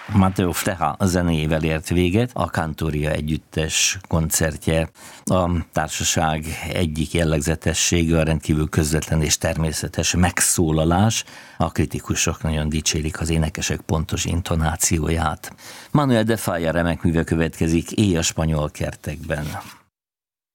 Mateo Fleha zenéjével ért véget a Cantoria együttes koncertje. A társaság egyik jellegzetessége a rendkívül közvetlen és természetes megszólalás. A kritikusok nagyon dicsérik az énekesek pontos intonációját. Manuel de Falla remek műve következik, Éj a spanyol kertekben.